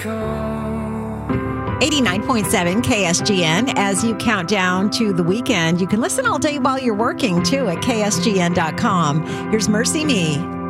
89.7 KSGN. As you count down to the weekend, you can listen all day while you're working too at ksgn.com. Here's Mercy Me.